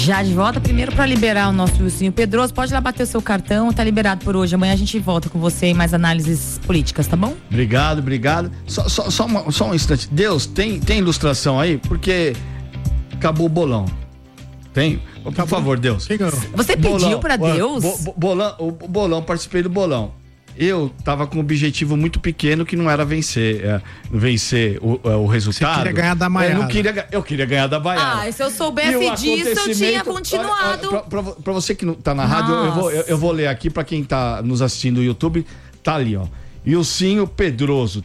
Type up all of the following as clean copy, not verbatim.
Já de volta, primeiro para liberar o nosso Wilson Pedroso, pode lá bater o seu cartão, tá liberado por hoje. Amanhã a gente volta com você em mais análises políticas, tá bom? Obrigado. Só um instante. Deus, tem ilustração aí? Porque acabou o bolão. Tem? Por favor, Deus. Você pediu para Deus? O bolão, participei do bolão. Eu tava com um objetivo muito pequeno que não era vencer o resultado. Você queria ganhar da Maiara. Eu queria ganhar da Maiara. Se eu soubesse disso, eu tinha continuado. Pra você que não tá na rádio, eu vou ler aqui pra quem tá nos assistindo no YouTube. Tá ali, ó. Wilson Pedroso,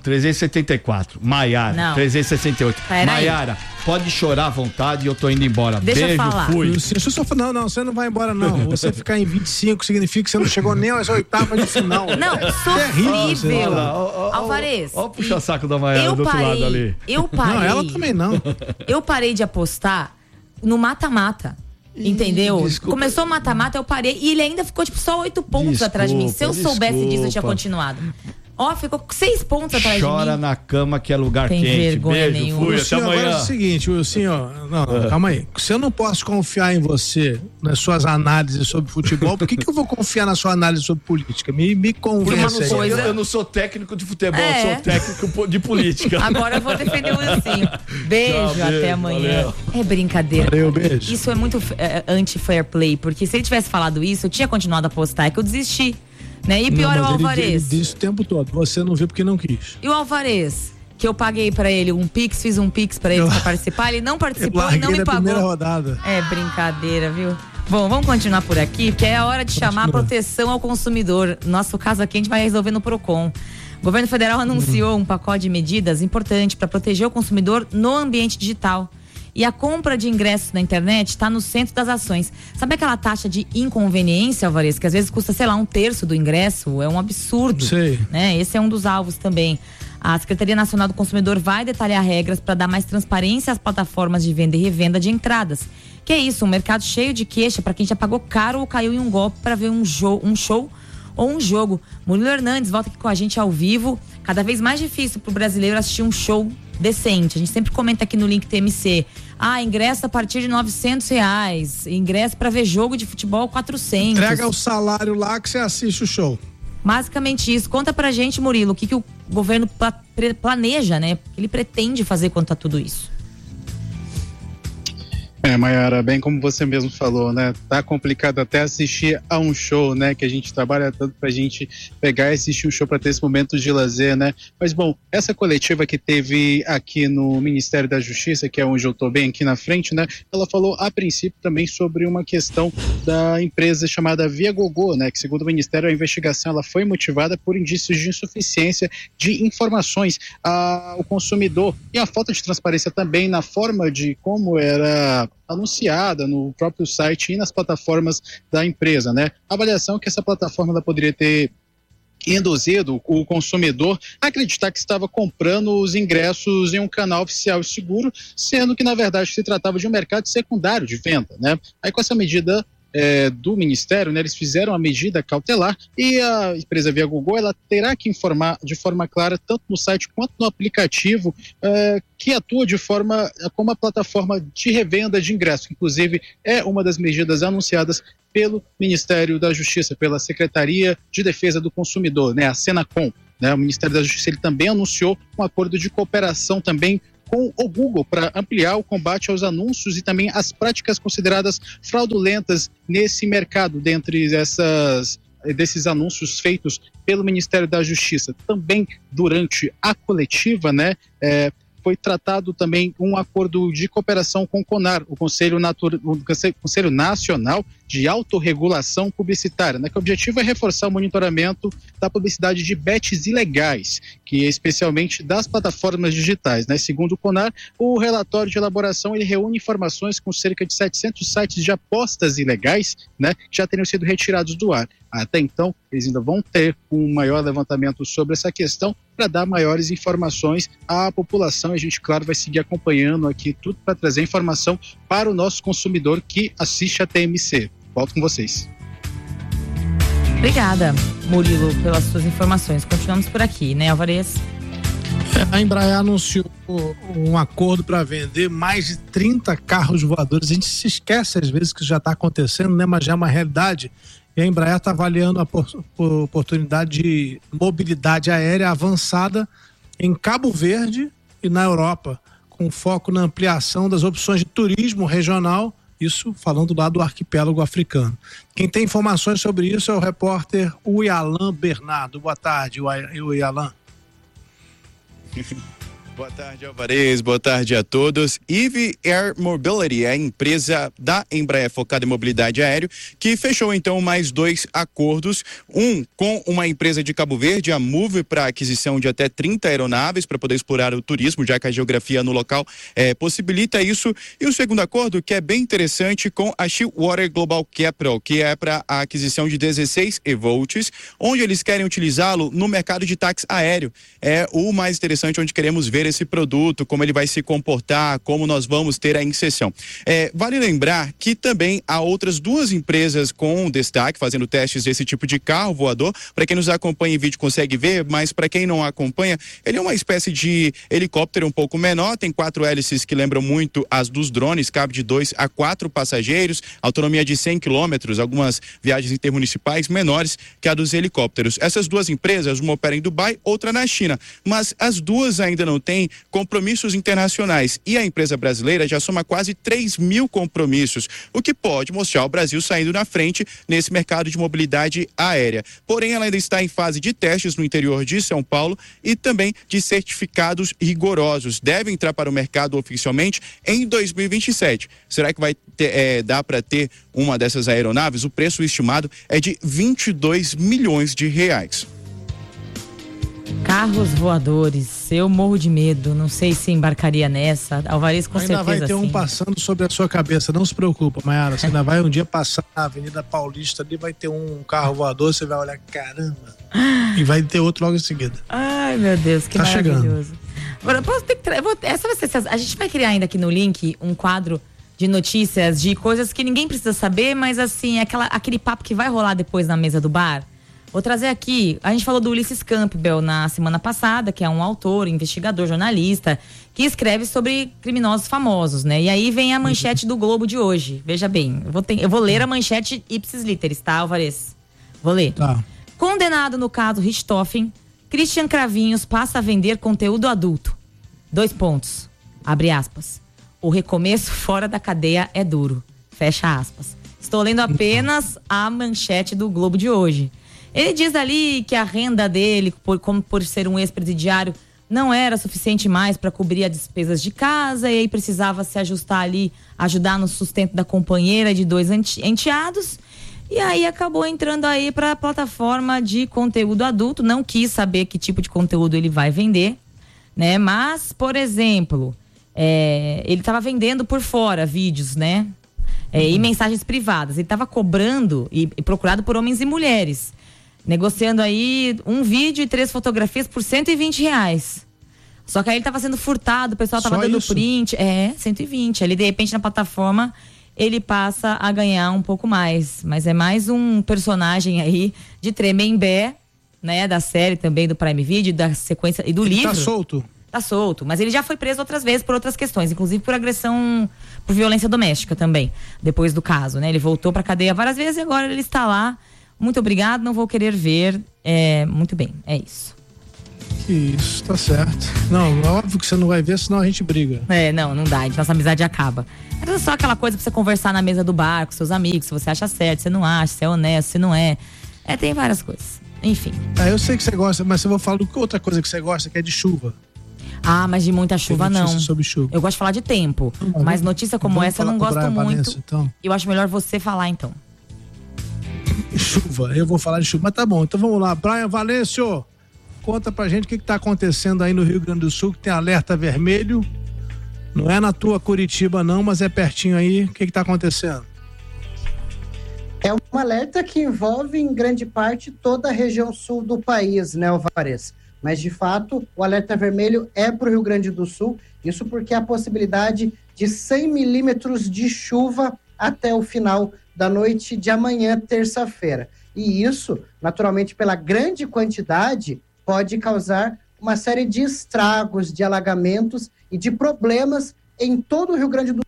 374. Maiara, 368. Maiara, pode chorar à vontade, eu tô indo embora. Deixa Beijo, eu falar. fui. Não, você não vai embora, não. Você ficar em 25 significa que você não chegou nem às oitavas de final. Não, sofrível. Alvarez. Ó o puxa-saco da Maiara do outro lado ali. Eu parei. Não, ela também não. Eu parei de apostar no mata-mata. Entendeu? Desculpa. Começou o mata-mata, eu parei e ele ainda ficou só 8 pontos atrás de mim. Se eu soubesse disso, eu tinha continuado. Ficou 6 pontos atrás de mim. Chora na cama que é lugar Tem quente. vergonha Beijo, nenhuma. fui, até amanhã. Agora é o seguinte, Wilson, calma aí. Se eu não posso confiar em você, nas suas análises sobre futebol, por que eu vou confiar na sua análise sobre política? Me convence aí. Eu não sou técnico de futebol, eu sou técnico de política. Agora eu vou defender o Wilson. Beijo, até amanhã. Valeu. É brincadeira. Valeu, beijo. Isso é muito anti-fair play, porque se ele tivesse falado isso, eu tinha continuado a apostar, é que eu desisti. Né? E pior, o Alvarez. Ele disse o tempo todo. Você não viu porque não quis. E o Alvarez, que eu paguei pra ele fiz um pix pra ele pra participar, ele não participou e não me pagou. Primeira rodada. É brincadeira, viu? Bom, vamos continuar por aqui, porque é a hora de chamar a proteção ao consumidor. Nosso caso aqui a gente vai resolver no Procon. O governo federal anunciou um pacote de medidas importante para proteger o consumidor no ambiente digital. E a compra de ingressos na internet está no centro das ações. Sabe aquela taxa de inconveniência, Alvarez, que às vezes custa, 1/3 do ingresso? É um absurdo. Sei. Né? Esse é um dos alvos também. A Secretaria Nacional do Consumidor vai detalhar regras para dar mais transparência às plataformas de venda e revenda de entradas. Que é isso, um mercado cheio de queixa para quem já pagou caro ou caiu em um golpe para ver um show ou um jogo. Murilo Hernandes volta aqui com a gente ao vivo. Cada vez mais difícil para o brasileiro assistir um show decente. A gente sempre comenta aqui no link TMC. Ingresso a partir de R$900. Ingresso para ver jogo de futebol, 400. Entrega o salário lá que você assiste o show. Basicamente isso. Conta pra gente, Murilo, o que o governo planeja, né? O que ele pretende fazer quanto a tudo isso? Maiara, bem como você mesmo falou, né? Tá complicado até assistir a um show, né? Que a gente trabalha tanto pra gente pegar e assistir um show pra ter esse momento de lazer, né? Mas, bom, essa coletiva que teve aqui no Ministério da Justiça, que é onde eu tô bem aqui na frente, né? Ela falou, a princípio, também sobre uma questão da empresa chamada Viagogo, né? Que, segundo o Ministério, a investigação ela foi motivada por indícios de insuficiência de informações ao consumidor e a falta de transparência também na forma de como era anunciada no próprio site e nas plataformas da empresa, né? A avaliação que essa plataforma ela poderia ter induzido o consumidor a acreditar que estava comprando os ingressos em um canal oficial e seguro, sendo que na verdade se tratava de um mercado secundário de venda, né? Aí com essa medida do Ministério, né, eles fizeram a medida cautelar e a empresa Viagogo ela terá que informar de forma clara, tanto no site quanto no aplicativo, que atua de forma como a plataforma de revenda de ingressos. Inclusive, é uma das medidas anunciadas pelo Ministério da Justiça, pela Secretaria de Defesa do Consumidor, né, a Senacom. Né, o Ministério da Justiça ele também anunciou um acordo de cooperação também com o Google para ampliar o combate aos anúncios e também as práticas consideradas fraudulentas nesse mercado, dentre desses anúncios feitos pelo Ministério da Justiça. Também durante a coletiva, né, foi tratado também um acordo de cooperação com o CONAR, o Conselho Nacional de Autorregulação Publicitária, né, que o objetivo é reforçar o monitoramento da publicidade de bets ilegais, que é especialmente das plataformas digitais, né? Segundo o CONAR, o relatório de elaboração ele reúne informações com cerca de 700 sites de apostas ilegais, né, que já teriam sido retirados do ar. Até então, eles ainda vão ter um maior levantamento sobre essa questão para dar maiores informações à população. A gente, claro, vai seguir acompanhando aqui tudo para trazer informação para o nosso consumidor que assiste a TMC. Volto com vocês. Obrigada, Murilo, pelas suas informações. Continuamos por aqui, né, Alvarez? A Embraer anunciou um acordo para vender mais de 30 carros voadores. A gente se esquece às vezes que isso já está acontecendo, né? Mas já é uma realidade. E a Embraer está avaliando a oportunidade de mobilidade aérea avançada em Cabo Verde e na Europa, com foco na ampliação das opções de turismo regional, isso falando lá do arquipélago africano. Quem tem informações sobre isso é o repórter Uyalan Bernardo. Boa tarde, Uyalan. Boa tarde, Alvarez. Boa tarde a todos. Eve Air Mobility é a empresa da Embraer focada em mobilidade aérea, que fechou então mais 2 acordos, um com uma empresa de Cabo Verde, a Move, para aquisição de até 30 aeronaves para poder explorar o turismo, já que a geografia no local possibilita isso, e o segundo acordo, que é bem interessante, com a Shearwater Global Capital, que é para a aquisição de 16 eVolts, onde eles querem utilizá-lo no mercado de táxi aéreo. É o mais interessante, onde queremos ver esse produto, como ele vai se comportar, como nós vamos ter a inserção. Vale lembrar que também há outras 2 empresas com destaque, fazendo testes desse tipo de carro voador. Para quem nos acompanha em vídeo consegue ver, mas para quem não acompanha, ele é uma espécie de helicóptero um pouco menor, tem 4 hélices que lembram muito as dos drones, cabe de 2 a 4 passageiros, autonomia de 100 quilômetros, algumas viagens intermunicipais menores que a dos helicópteros. Essas 2 empresas, uma opera em Dubai, outra na China, mas as 2 ainda não têm compromissos internacionais, e a empresa brasileira já soma quase 3.000 compromissos, o que pode mostrar o Brasil saindo na frente nesse mercado de mobilidade aérea. Porém, ela ainda está em fase de testes no interior de São Paulo e também de certificados rigorosos. Deve entrar para o mercado oficialmente em 2027. Será que vai dar para ter uma dessas aeronaves? O preço estimado é de 22 milhões de reais. Carros voadores, eu morro de medo, não sei se embarcaria nessa. Alvarez com certeza ainda vai ter sim. Um passando sobre a sua cabeça, não se preocupa, Mayara, você ainda vai um dia passar na Avenida Paulista, ali vai ter um carro voador, você vai olhar, caramba, e vai ter outro logo em seguida. Ai, meu Deus, que maravilhoso. Chegando. Agora, a gente vai criar ainda aqui no link um quadro de notícias, de coisas que ninguém precisa saber, mas assim, aquele papo que vai rolar depois na mesa do bar. Vou trazer aqui, a gente falou do Ulisses Campbell na semana passada, que é um autor, investigador, jornalista, que escreve sobre criminosos famosos, né? E aí vem a manchete do Globo de hoje. Veja bem, eu vou ler a manchete ipsis literis, tá, Alvarez? Vou ler. Tá. Condenado no caso Richthofen, Christian Cravinhos passa a vender conteúdo adulto. 2 pontos. Abre aspas. O recomeço fora da cadeia é duro. Fecha aspas. Estou lendo apenas a manchete do Globo de hoje. Ele diz ali que a renda dele, por ser um ex-presidiário, não era suficiente mais para cobrir as despesas de casa, e aí precisava se ajustar ali, ajudar no sustento da companheira e de 2 enteados. E aí acabou entrando aí para a plataforma de conteúdo adulto, não quis saber que tipo de conteúdo ele vai vender, né? Mas, por exemplo, ele estava vendendo por fora vídeos, né? E mensagens privadas. Ele estava cobrando e procurado por homens e mulheres, negociando aí um vídeo e 3 fotografias por R$120. Só que aí ele estava sendo furtado, o pessoal estava dando isso? Print. 120. Ali, de repente, na plataforma, ele passa a ganhar um pouco mais. Mas é mais um personagem aí de Tremembé, né? Da série também do Prime Video, da sequência e do livro. Tá solto? Tá solto. Mas ele já foi preso outras vezes por outras questões, inclusive por agressão, por violência doméstica também, depois do caso, né? Ele voltou pra cadeia várias vezes e agora ele está lá. Muito obrigado, não vou querer ver. Muito bem, é isso. Isso, tá certo. Não, óbvio que você não vai ver, senão a gente briga. Não dá, nossa amizade acaba. Era só aquela coisa pra você conversar na mesa do bar com seus amigos, se você acha certo, se não acha, se é honesto, se não é. Tem várias coisas. Enfim. Eu sei que você gosta, mas eu vou falar de outra coisa que você gosta, que é de chuva. Mas de muita chuva não. Sobre chuva. Eu gosto de falar de tempo, mas notícia como essa eu não gosto muito. Vanessa, então. Eu acho melhor você falar, então. Chuva, eu vou falar de chuva, mas tá bom, então vamos lá. Brian Valêncio, conta pra gente o que tá acontecendo aí no Rio Grande do Sul, que tem alerta vermelho. Não é na tua Curitiba não, mas é pertinho aí. O que tá acontecendo? É um alerta que envolve em grande parte toda a região sul do país, né, Alvarez? Mas de fato, o alerta vermelho é pro Rio Grande do Sul, isso porque há a possibilidade de 100 milímetros de chuva até o final da noite de amanhã, terça-feira. E isso, naturalmente, pela grande quantidade, pode causar uma série de estragos, de alagamentos e de problemas em todo o Rio Grande do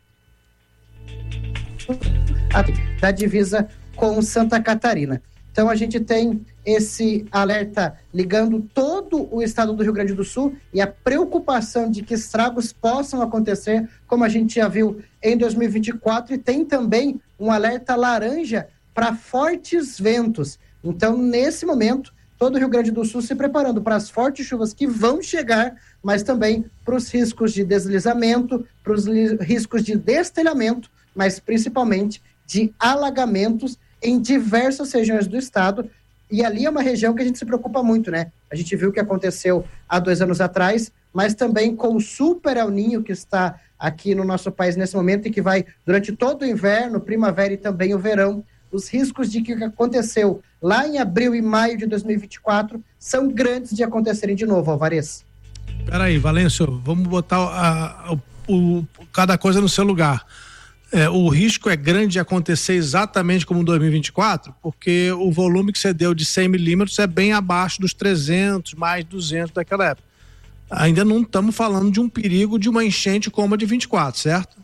Sul, da divisa com Santa Catarina. Então a gente tem esse alerta ligando todo o estado do Rio Grande do Sul e a preocupação de que estragos possam acontecer, como a gente já viu em 2024, e tem também um alerta laranja para fortes ventos. Então, nesse momento, todo o Rio Grande do Sul se preparando para as fortes chuvas que vão chegar, mas também para os riscos de deslizamento, para os riscos de destelhamento, mas principalmente de alagamentos em diversas regiões do estado. E ali é uma região que a gente se preocupa muito, né? A gente viu o que aconteceu há 2 anos atrás, mas também com o super El Niño que está aqui no nosso país nesse momento e que vai durante todo o inverno, primavera e também o verão. Os riscos de que o que aconteceu lá em abril e maio de 2024 são grandes de acontecerem de novo, Alvarez. Peraí, Valêncio, vamos botar cada coisa no seu lugar. O risco é grande de acontecer exatamente como em 2024, porque o volume que você deu de 100 milímetros é bem abaixo dos 300, mais 200 daquela época. Ainda não estamos falando de um perigo de uma enchente como a de 24, certo?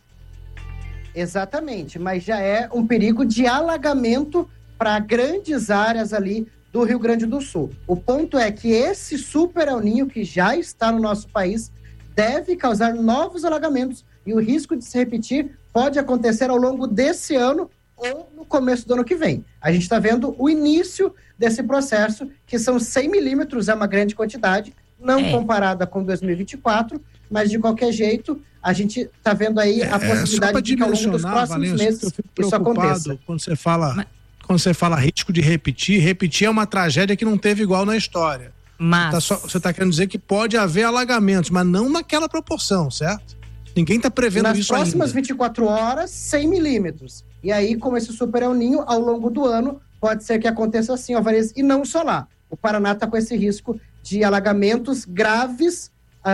Exatamente, mas já é um perigo de alagamento para grandes áreas ali do Rio Grande do Sul. O ponto é que esse super El Niño que já está no nosso país deve causar novos alagamentos e o risco de se repetir pode acontecer ao longo desse ano ou no começo do ano que vem. A gente está vendo o início desse processo, que são 100 milímetros, é uma grande quantidade, não comparada com 2024, mas de qualquer jeito a gente está vendo aí a possibilidade de que ao longo dos próximos meses isso aconteça. Quando você fala risco de repetir é uma tragédia que não teve igual na história. Mas você está querendo dizer que pode haver alagamentos, mas não naquela proporção, certo? Ninguém está prevendo isso ainda. Nas próximas 24 horas, 100 milímetros. E aí, como esse super El Niño, ao longo do ano, pode ser que aconteça assim, Alvarez, e não só lá. O Paraná está com esse risco de alagamentos graves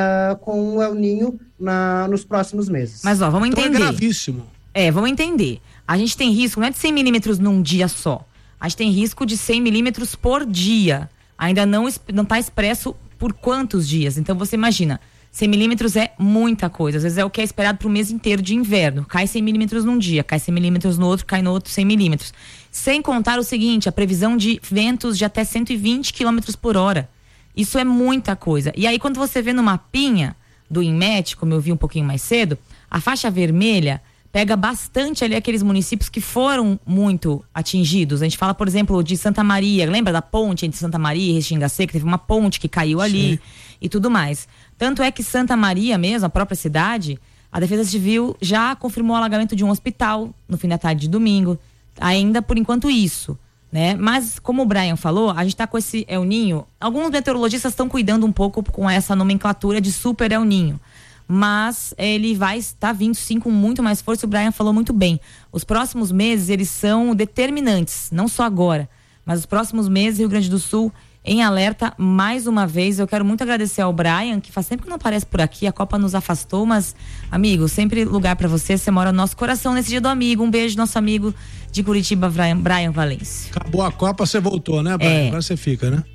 com o El Niño nos próximos meses. Mas, vamos entender. Então é gravíssimo. Vamos entender. A gente tem risco, não é de 100 milímetros num dia só. A gente tem risco de 100 milímetros por dia. Ainda não está expresso por quantos dias. Então, você imagina, 100 milímetros é muita coisa. Às vezes é o que é esperado para o mês inteiro de inverno. Cai 100 milímetros num dia, cai 100 milímetros no outro, cai no outro 100 milímetros. Sem contar o seguinte, a previsão de ventos de até 120 quilômetros por hora. Isso é muita coisa. E aí, quando você vê no mapinha do INMET, como eu vi um pouquinho mais cedo, a faixa vermelha pega bastante ali aqueles municípios que foram muito atingidos. A gente fala, por exemplo, de Santa Maria. Lembra da ponte entre Santa Maria e Restinga Seca? Teve uma ponte que caiu ali. Sim. E tudo mais. Tanto é que Santa Maria mesmo, a própria cidade, a Defesa Civil já confirmou o alagamento de um hospital no fim da tarde de domingo. Ainda por enquanto isso, né? Mas, como o Brian falou, a gente tá com esse El Niño. Alguns meteorologistas estão cuidando um pouco com essa nomenclatura de super El Niño. Mas ele vai estar vindo sim com muito mais força. O Brian falou muito bem. Os próximos meses, eles são determinantes, não só agora, mas os próximos meses, Rio Grande do Sul em alerta mais uma vez. Eu quero muito agradecer ao Brian, que faz tempo que não aparece por aqui, a Copa nos afastou, mas, amigo, sempre lugar pra você mora no nosso coração nesse dia do amigo. Um beijo, nosso amigo de Curitiba, Brian Valência. Acabou a Copa, você voltou, né, Brian? Agora você fica, né?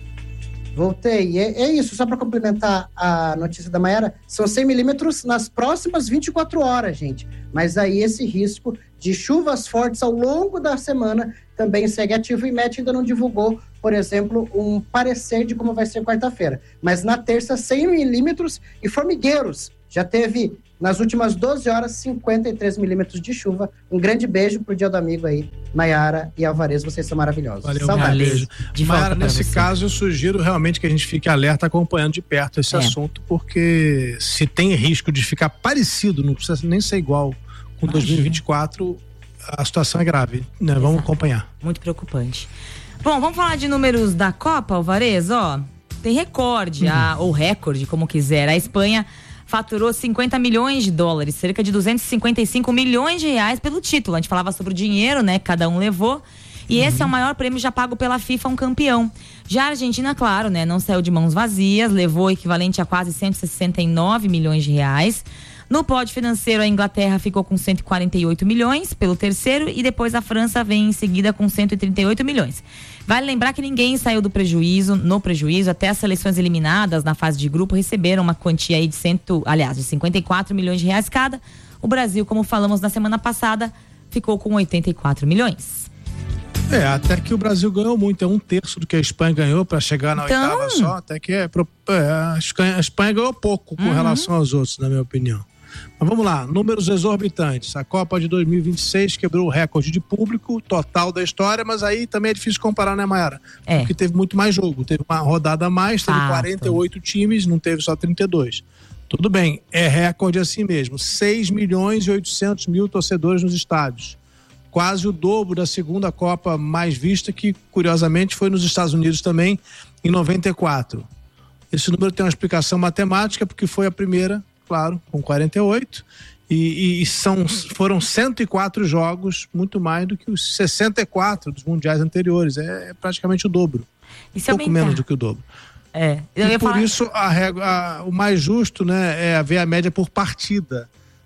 Voltei. É isso, só para complementar a notícia da Maiara, são 100 milímetros nas próximas 24 horas, gente. Mas aí esse risco de chuvas fortes ao longo da semana também segue ativo. E INMET ainda não divulgou, por exemplo, um parecer de como vai ser quarta-feira. Mas na terça, 100 milímetros e Formigueiros já teve, nas últimas 12 horas, 53 milímetros de chuva. Um grande beijo pro Dia do Amigo aí, Maiara e Alvarez, vocês são maravilhosos. Valeu, beijo. Maiara, nesse caso, eu sugiro realmente que a gente fique alerta, acompanhando de perto esse assunto, porque se tem risco de ficar parecido, não precisa nem ser igual com 2024, a situação é grave, né? Vamos acompanhar. Muito preocupante. Bom, vamos falar de números da Copa, Alvarez, tem recorde, ou recorde, como quiser. A Espanha faturou 50 milhões de dólares, cerca de 255 milhões de reais pelo título. A gente falava sobre o dinheiro, né, que cada um levou. E esse é o maior prêmio já pago pela FIFA, um campeão. Já a Argentina, claro, né, não saiu de mãos vazias, levou o equivalente a quase 169 milhões de reais. No pódio financeiro, a Inglaterra ficou com 148 milhões pelo terceiro e depois a França vem em seguida com 138 milhões. Vale lembrar que ninguém saiu no prejuízo, até as seleções eliminadas na fase de grupo receberam uma quantia aí de 54 milhões de reais cada. O Brasil, como falamos na semana passada, ficou com 84 milhões. Até que o Brasil ganhou muito, é 1/3 do que a Espanha ganhou para chegar na oitava só, até que a Espanha ganhou pouco com relação aos outros, na minha opinião. Mas vamos lá, números exorbitantes. A Copa de 2026 quebrou o recorde de público total da história, mas aí também é difícil comparar, né, Mayara? Porque teve muito mais jogo, teve uma rodada a mais, teve 48 times, não teve só 32. Tudo bem, é recorde assim mesmo, 6.800.000 torcedores nos estádios. Quase o dobro da segunda Copa mais vista, que curiosamente foi nos Estados Unidos também, em 94. Esse número tem uma explicação matemática, porque foi a primeira, claro, com 48, e foram 104 jogos, muito mais do que os 64 dos mundiais anteriores. É praticamente o dobro. Pouco menos do que o dobro. E por isso o mais justo, né, é ver a média por partida.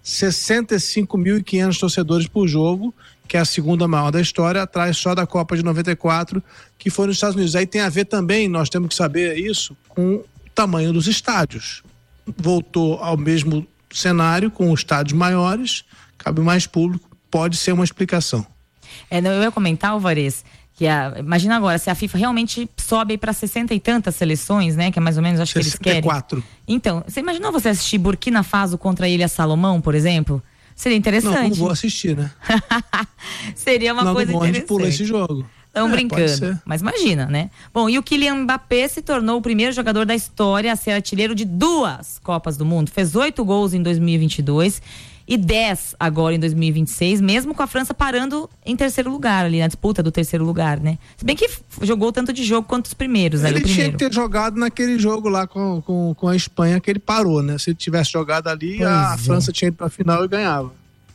65.500 torcedores por jogo, que é a segunda maior da história, atrás só da Copa de 94, que foi nos Estados Unidos. Aí tem a ver também, nós temos que saber isso, com o tamanho dos estádios. Voltou ao mesmo cenário, com estádios maiores, cabe mais público, pode ser uma explicação. Eu ia comentar, Alvarez, que imagina agora, se a FIFA realmente sobe para 60 e tantas seleções, né, que é mais ou menos, acho 64. Que eles querem. Então, você imaginou você assistir Burkina Faso contra a Ilha Salomão, por exemplo? Seria interessante. Não vou assistir, né? Seria uma coisa interessante. A gente pula esse jogo. Estão brincando, mas imagina, né? Bom, e o Kylian Mbappé se tornou o primeiro jogador da história a ser artilheiro de 2 Copas do Mundo. Fez 8 gols em 2022 e 10 agora em 2026, mesmo com a França parando em terceiro lugar ali, na disputa do terceiro lugar, né? Se bem que jogou tanto de jogo quanto os primeiros. Ele tinha que ter jogado naquele jogo lá com a Espanha, que ele parou, né? Se ele tivesse jogado ali, a França tinha ido pra final e ganhava.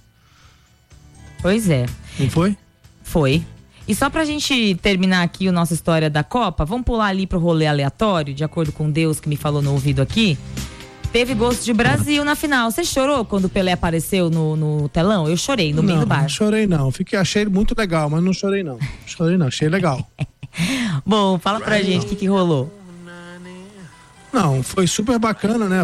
Pois é. Não foi? Foi. E só pra gente terminar aqui a nossa história da Copa, vamos pular ali pro rolê aleatório, de acordo com Deus que me falou no ouvido aqui. Teve gosto de Brasil na final. Você chorou quando o Pelé apareceu no telão? Eu chorei no meio do bar. Não chorei não. Achei ele muito legal, mas não chorei não. Achei legal. Bom, fala pra gente o que rolou. Não, foi super bacana, né?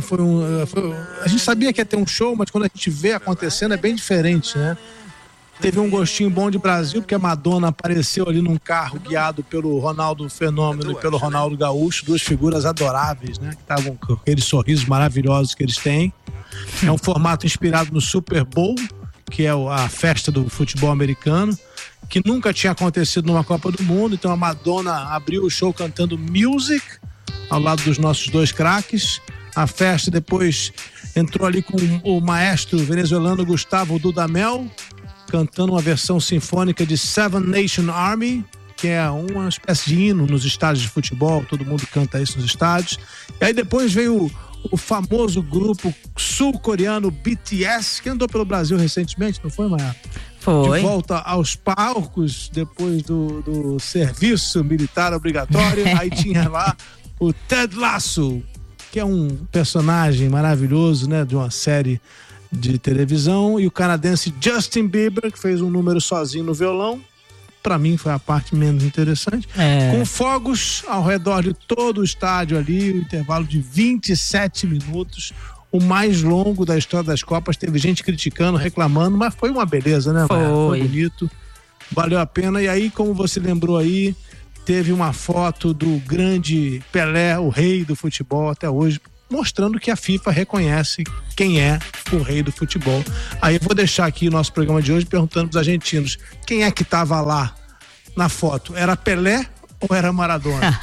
A gente sabia que ia ter um show, mas quando a gente vê acontecendo é bem diferente, né? Teve um gostinho bom de Brasil, porque a Madonna apareceu ali num carro guiado pelo Ronaldo Fenômeno e pelo Ronaldo Gaúcho, 2 figuras adoráveis, né? Que estavam com aqueles sorrisos maravilhosos que eles têm. É um formato inspirado no Super Bowl, que é a festa do futebol americano, que nunca tinha acontecido numa Copa do Mundo. Então a Madonna abriu o show cantando Music, ao lado dos nossos 2 craques. A festa depois entrou ali com o maestro venezuelano Gustavo Dudamel, cantando uma versão sinfônica de Seven Nation Army, que é uma espécie de hino nos estádios de futebol, todo mundo canta isso nos estádios. E aí depois veio o famoso grupo sul-coreano BTS, que andou pelo Brasil recentemente, não foi, Maia? Foi. De volta aos palcos, depois do serviço militar obrigatório. Aí tinha lá o Ted Lasso, que é um personagem maravilhoso, né, de uma série de televisão, e o canadense Justin Bieber, que fez um número sozinho no violão. Pra mim foi a parte menos interessante. Com fogos ao redor de todo o estádio ali, o intervalo de 27 minutos, o mais longo da história das Copas. Teve gente criticando, reclamando, mas foi uma beleza, né? Foi bonito, valeu a pena. E aí, como você lembrou aí, teve uma foto do grande Pelé, o rei do futebol até hoje, mostrando que a FIFA reconhece quem é o rei do futebol. Aí eu vou deixar aqui o nosso programa de hoje perguntando para os argentinos, quem é que estava lá na foto? Era Pelé ou era Maradona?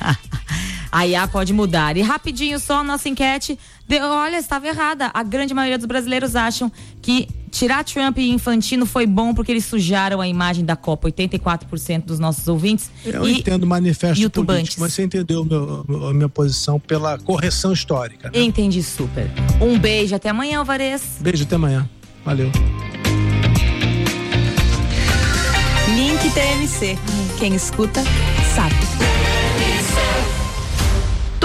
Aí pode mudar. E rapidinho só a nossa enquete. Olha, estava errada. A grande maioria dos brasileiros acham que tirar Trump e Infantino foi bom porque eles sujaram a imagem da Copa. 84% dos nossos ouvintes. Eu entendo o manifesto político, mas você entendeu a minha posição pela correção histórica, né? Entendi super. Um beijo, até amanhã, Alvarez. Beijo, até amanhã. Valeu. Link TMC. Quem escuta, sabe.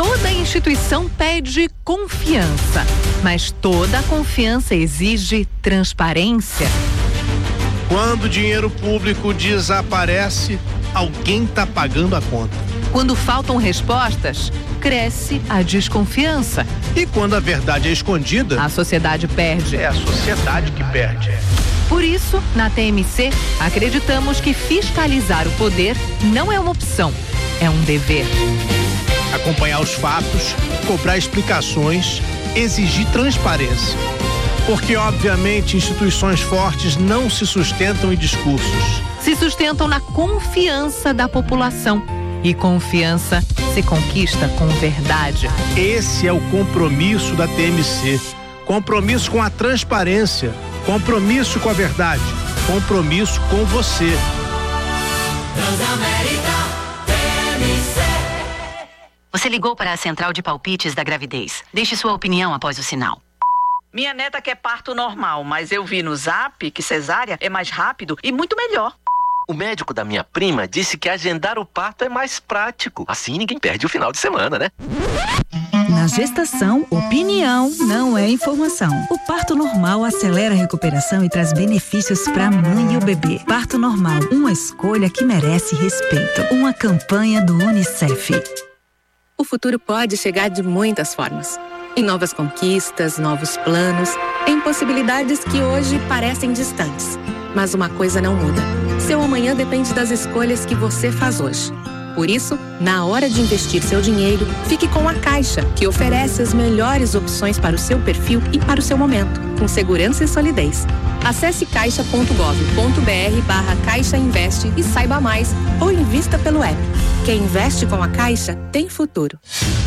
Toda instituição pede confiança, mas toda confiança exige transparência. Quando o dinheiro público desaparece, alguém está pagando a conta. Quando faltam respostas, cresce a desconfiança. E quando a verdade é escondida, a sociedade perde. É a sociedade que perde. Por isso, na TMC, acreditamos que fiscalizar o poder não é uma opção, é um dever. Acompanhar os fatos, cobrar explicações, exigir transparência. Porque, obviamente, instituições fortes não se sustentam em discursos. Se sustentam na confiança da população. E confiança se conquista com verdade. Esse é o compromisso da TMC. Compromisso com a transparência. Compromisso com a verdade. Compromisso com você. Transamérica TMC. Você ligou para a central de palpites da gravidez. Deixe sua opinião após o sinal. Minha neta quer parto normal, mas eu vi no Zap que cesárea é mais rápido e muito melhor. O médico da minha prima disse que agendar o parto é mais prático. Assim ninguém perde o final de semana, né? Na gestação, opinião não é informação. O parto normal acelera a recuperação e traz benefícios para a mãe e o bebê. Parto normal, uma escolha que merece respeito. Uma campanha do UNICEF. O futuro pode chegar de muitas formas. Em novas conquistas, novos planos, em possibilidades que hoje parecem distantes. Mas uma coisa não muda. Seu amanhã depende das escolhas que você faz hoje. Por isso, na hora de investir seu dinheiro, fique com a Caixa, que oferece as melhores opções para o seu perfil e para o seu momento, com segurança e solidez. Acesse caixa.gov.br/Caixa Investe e saiba mais, ou invista pelo app. Quem investe com a Caixa tem futuro.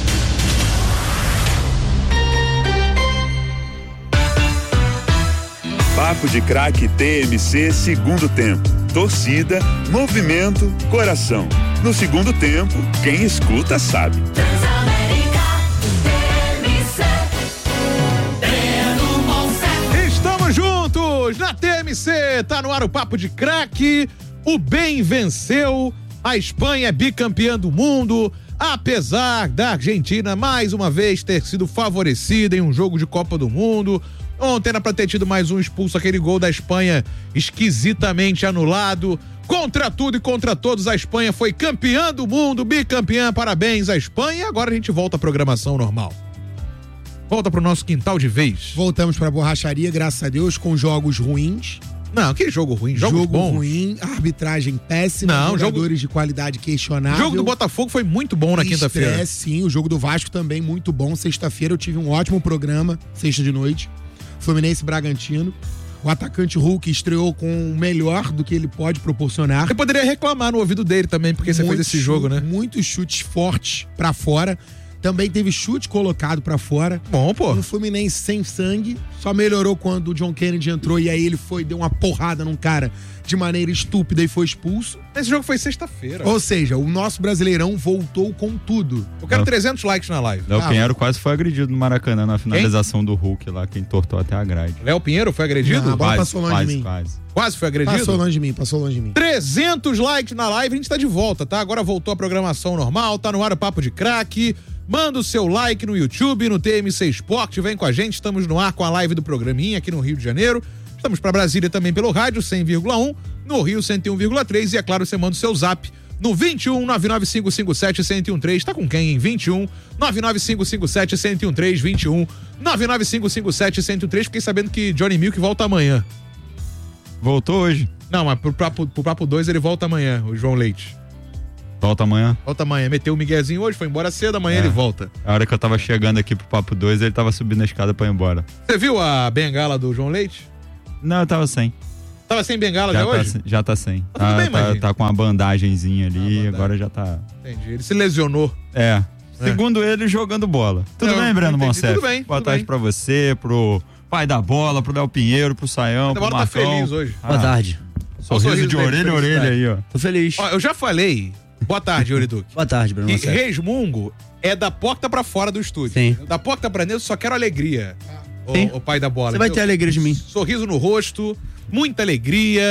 Papo de Craque TMC segundo tempo. Torcida, movimento, coração. No segundo tempo, quem escuta sabe. Estamos juntos na TMC. Tá no ar o Papo de Craque. O bem venceu. A Espanha é bicampeã do mundo. Apesar da Argentina mais uma vez ter sido favorecida em um jogo de Copa do Mundo. Ontem era pra ter tido mais um expulso, aquele gol da Espanha esquisitamente anulado. Contra tudo e contra todos, a Espanha foi campeã do mundo, bicampeã, parabéns à Espanha. E agora a gente volta à programação normal. Volta pro nosso quintal de vez. Voltamos pra borracharia, graças a Deus, com jogos ruins. Não, que jogo ruim, jogo bom. Ruim, arbitragem péssima, jogadores de qualidade questionável. O jogo do Botafogo foi muito bom na quinta-feira. Sim, o jogo do Vasco também muito bom. Sexta-feira eu tive um ótimo programa, sexta de noite. Fluminense Bragantino. O atacante Hulk estreou com o melhor do que ele pode proporcionar. Você poderia reclamar no ouvido dele também, porque você fez esse jogo, né? Muitos chutes fortes pra fora. Também teve chute colocado pra fora. Bom, pô. O Fluminense sem sangue. Só melhorou quando o John Kennedy entrou e aí ele deu uma porrada num cara de maneira estúpida e foi expulso. Esse jogo foi sexta-feira. Ou seja, o nosso Brasileirão voltou com tudo. Eu quero 300 likes na live. Léo Pinheiro quase foi agredido no Maracanã na finalização do Hulk lá, que entortou até a grade. Léo Pinheiro foi agredido? Não, a bola passou longe de mim. Quase foi agredido? Passou longe de mim. 300 likes na live, a gente tá de volta, tá? Agora voltou a programação normal, tá no ar o Papo de Craque. Manda o seu like no YouTube, no TMC Sport, vem com a gente, estamos no ar com a live do programinha aqui no Rio de Janeiro. Estamos para Brasília também pelo rádio 100,1, no Rio 101,3 e é claro, você manda o seu zap no 21 99557 1013. Tá com quem, hein? 21 99557 1013, 21 99557 1013. Fiquei sabendo que Johnny Milk volta amanhã. Voltou hoje? Não, mas pro Papo 2 ele volta amanhã, o João Leite. Volta amanhã? Volta amanhã. Meteu o miguezinho hoje, foi embora cedo, amanhã ele volta. A hora que eu tava chegando aqui pro Papo 2, ele tava subindo a escada pra ir embora. Você viu a bengala do João Leite? Não, eu tava sem. Tava sem bengala já hoje? Já tá sem. Tá com uma bandagenzinha ali, agora já tá... Entendi, ele se lesionou. Segundo ele, jogando bola. Tudo bem, Breno Monsef? Tudo bem. Boa tarde pra você, pro pai da bola, pro Léo Pinheiro, pro Saião, pro Marcão. Tá feliz hoje. Boa tarde. Sorriso de orelha a orelha aí, ó. Tô feliz. Ó, eu já falei... Boa tarde, Yuri Duque. Boa tarde, Bruno. E resmungo é da porta pra fora do estúdio. Sim. Da porta pra dentro, só quero alegria. O pai da bola. Você vai ter alegria de mim. Sorriso no rosto, muita alegria.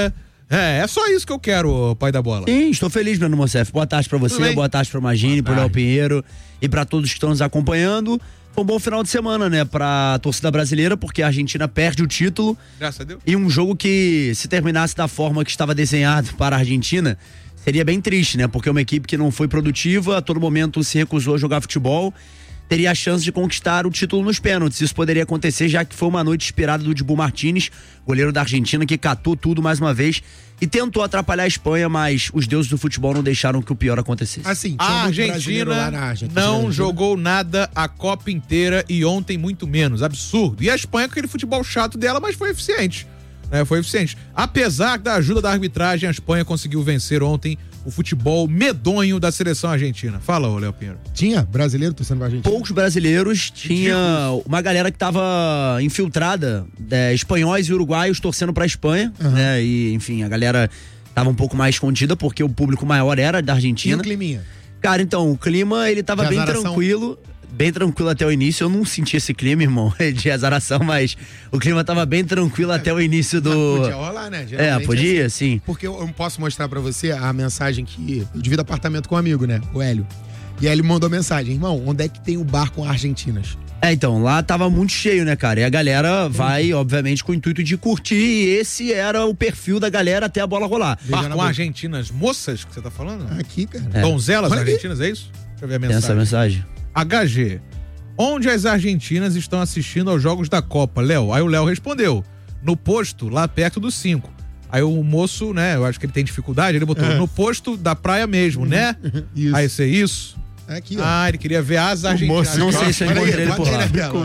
É só isso que eu quero, pai da bola. Sim, estou feliz, Breno Mocef. Boa tarde pra você, boa tarde pro Magini, pro Léo Pinheiro e pra todos que estão nos acompanhando. Foi um bom final de semana, né, pra torcida brasileira, porque a Argentina perde o título. Graças a Deus. E um jogo que, se terminasse da forma que estava desenhado para a Argentina, seria bem triste, né? Porque uma equipe que não foi produtiva, a todo momento se recusou a jogar futebol, teria a chance de conquistar o título nos pênaltis. Isso poderia acontecer, já que foi uma noite inspirada do Dibu Martínez, goleiro da Argentina, que catou tudo mais uma vez e tentou atrapalhar a Espanha, mas os deuses do futebol não deixaram que o pior acontecesse. Assim, a Argentina não jogou nada a Copa inteira e ontem muito menos. Absurdo. E a Espanha com aquele futebol chato dela, mas foi eficiente. Foi eficiente. Apesar da ajuda da arbitragem, a Espanha conseguiu vencer ontem o futebol medonho da seleção argentina. Fala, ô Léo Pinheiro. Tinha brasileiro torcendo pra Argentina? Poucos brasileiros, tinha uma galera que tava infiltrada, espanhóis e uruguaios torcendo pra Espanha, né? E, enfim, a galera tava um pouco mais escondida porque o público maior era da Argentina. E o climinha? Cara, então, o clima, ele tava bem tranquilo. Bem tranquilo até o início, eu não senti esse clima, irmão, de azaração, mas o clima tava bem tranquilo até o início do... Podia rolar, né? Geralmente podia, sim. Porque eu posso mostrar pra você a mensagem que... Eu divido apartamento com um amigo, né? O Hélio. E aí ele mandou mensagem, irmão, onde é que tem o bar com Argentinas? Então, lá tava muito cheio, né, cara? E a galera vai, obviamente, com o intuito de curtir, e esse era o perfil da galera até a bola rolar. Bar com Argentinas moças, que você tá falando? Aqui, cara. Donzelas argentinas, é isso? Deixa eu ver a mensagem. Essa mensagem. HG, onde as argentinas estão assistindo aos jogos da Copa, Léo? Aí o Léo respondeu, no posto, lá perto do 5. Aí o moço, né, eu acho que ele tem dificuldade, ele botou no posto da praia mesmo, né? Isso. Aí isso é isso? Aqui, ó. Ele queria ver as argentinas. Não sei se eu encontrei ele por lá.